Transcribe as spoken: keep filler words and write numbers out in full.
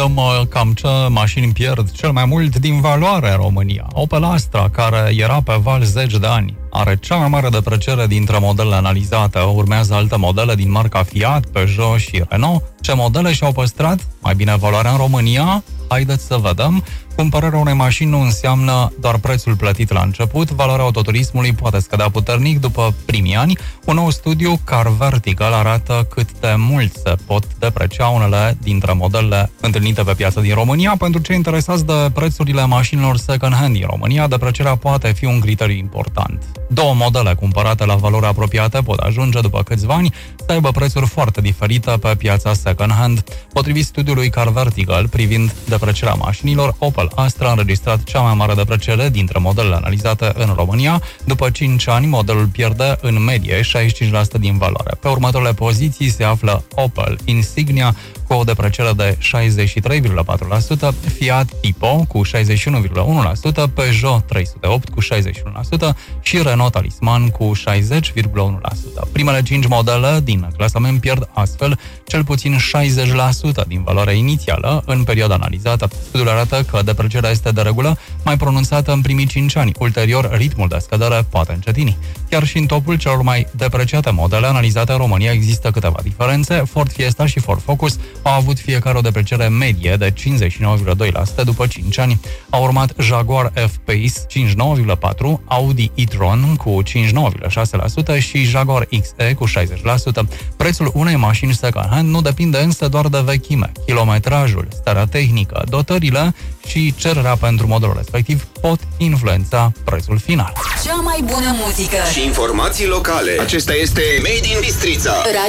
Cam ce mașini pierd cel mai mult din valoare în România. Opel Astra, care era pe val zeci de ani, are cea mai mare depreciere dintre modelele analizate. Urmează alte modele din marca Fiat, Peugeot și Renault. Ce modele și-au păstrat mai bine valoarea în România? Haideți să vedem. Cumpărarea unei mașini nu înseamnă doar prețul plătit la început. Valoarea autoturismului poate scădea puternic după primii ani. Un nou studiu, Car Vertical, arată cât de mult se pot deprecia unele dintre modelele întâlnite pe piața din România. Pentru cei interesați de prețurile mașinilor second-hand din România, deprecierea poate fi un criteriu important. Două modele cumpărate la valori apropiate pot ajunge după câțiva ani să aibă prețuri foarte diferite pe piața second-hand. Potrivit studiului Car Vertical privind deprecierea mașinilor, Opel Astra a înregistrat cea mai mare depreciere dintre modelele analizate în România. După cinci ani, modelul pierde în medie șaizeci și cinci la sută din valoare. Pe următoarele poziții se află Opel Insignia cu o depreciere de șaizeci și trei virgulă patru la sută, Fiat Tipo cu șaizeci și unu virgulă unu la sută, Peugeot trei sute opt cu șaizeci și unu la sută și Renault Talisman cu șaizeci virgulă unu la sută. Primele cinci modele din clasament pierd astfel cel puțin șaizeci la sută din valoarea inițială în perioada analizată. Studiul arată că deprecierea este de regulă mai pronunțată în primii cinci ani. Ulterior, ritmul de scădere poate încetini. Chiar și în topul celor mai depreciate modele analizate în România există câteva diferențe. Ford Fiesta și Ford Focus au avut fiecare o depreciere medie de cincizeci și nouă virgulă doi la sută după cinci ani. Au urmat Jaguar F-Pace cincizeci și nouă virgulă patru la sută, Audi e-tron cu cincizeci și nouă virgulă șase la sută și Jaguar X E cu șaizeci la sută. Prețul unei mașini second-hand nu depinde însă doar de vechime. Kilometrajul, starea tehnică, dotările și cererea pentru modelul respectiv pot influența prețul final. Cea mai bună muzică și informații locale. Acesta este Made in Bistrița.